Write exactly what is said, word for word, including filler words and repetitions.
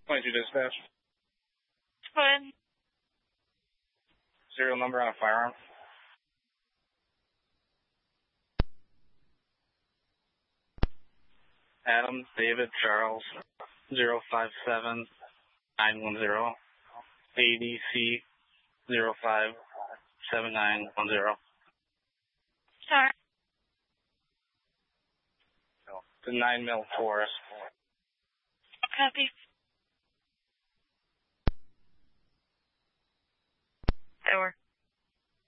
twenty-two dispatch. Go ahead. Serial number on a firearm. Adam David Charles zero five seven nine one zero A D C zero five seven nine one zero. Sorry. The nine mil Taurus. Copy. Over.